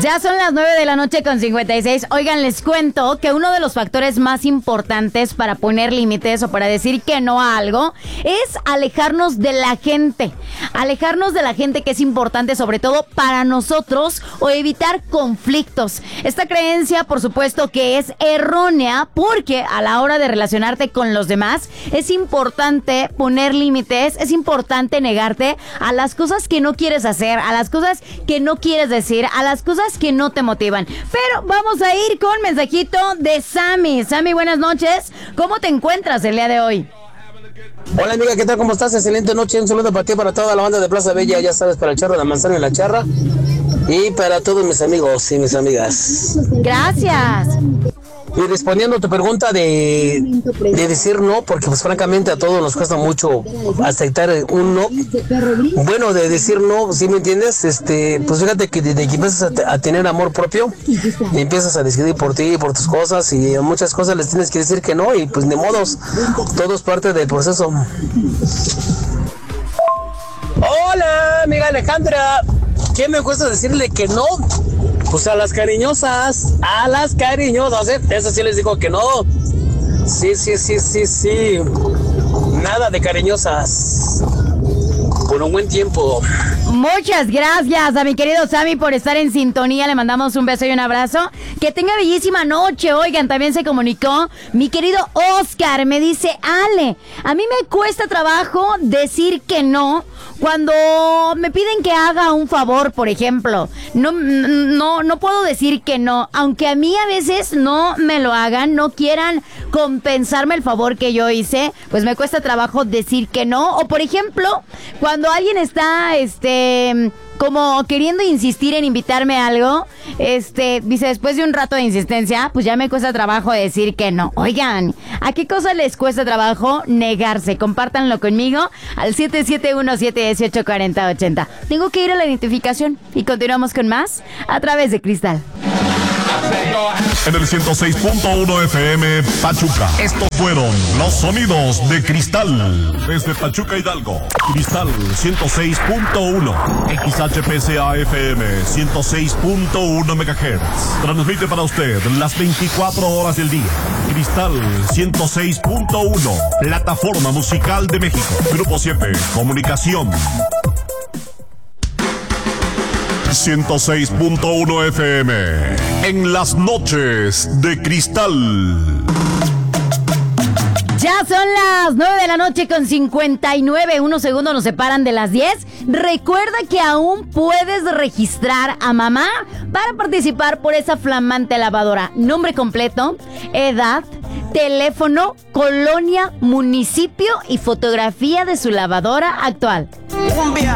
Ya son las 9:56 a.m. Oigan, les cuento que uno de los factores más importantes para poner límites o para decir que no a algo es alejarnos de la gente. Alejarnos de la gente, que es importante sobre todo para nosotros, o evitar conflictos. Esta creencia, por supuesto, que es errónea, porque a la hora de relacionarte con los demás es importante poner límites, es importante negarte a las cosas que no quieres hacer, a las cosas que no quieres decir, a las cosas que no te motivan. Pero vamos a ir con mensajito de Sammy. Sammy, buenas noches. ¿Cómo te encuentras el día de hoy? Hola amiga, ¿qué tal? ¿Cómo estás? Excelente noche. Un saludo para ti, para toda la banda de Plaza Bella, ya sabes, para el Charro, la Manzana y la Charra, y para todos mis amigos y mis amigas. Gracias. Y respondiendo a tu pregunta de decir no, porque pues francamente a todos nos cuesta mucho aceptar un no. Bueno, de decir no, ¿sí me entiendes? Pues fíjate que desde que empiezas a tener amor propio, y empiezas a decidir por ti, por tus cosas, y a muchas cosas les tienes que decir que no, y pues ni modos, todo es parte del proceso. Hola, amiga Alejandra. ¿Qué me cuesta decirle que no? Pues a las cariñosas, eso sí les digo que no. Sí. Nada de cariñosas. Por un buen tiempo. Muchas gracias a mi querido Sammy por estar en sintonía. Le mandamos un beso y un abrazo. Que tenga bellísima noche. Oigan, también se comunicó mi querido Oscar. Me dice: Ale, a mí me cuesta trabajo decir que no cuando me piden que haga un favor, por ejemplo. No puedo decir que no, aunque a mí a veces no me lo hagan, no quieran compensarme el favor que yo hice, pues me cuesta trabajo decir que no. O por ejemplo, cuando alguien está como queriendo insistir en invitarme a algo, dice, después de un rato de insistencia, pues ya me cuesta trabajo decir que no. Oigan, ¿a qué cosa les cuesta trabajo negarse? Compártanlo conmigo al 771-718-4080. Tengo que ir a la identificación y continuamos con más a través de Cristal. En el 106.1 FM Pachuca. Estos fueron los sonidos de Cristal. Desde Pachuca, Hidalgo. Cristal 106.1. XHPCA FM 106.1 MHz. Transmite para usted las 24 horas del día. Cristal 106.1. Plataforma musical de México. Grupo 7. Comunicación. 106.1 FM. En las noches de Cristal. Ya son las 9:59 a.m. Unos segundos nos separan de las 10. Recuerda que aún puedes registrar a mamá para participar por esa flamante lavadora. Nombre completo, edad, teléfono, colonia, municipio y fotografía de su lavadora actual.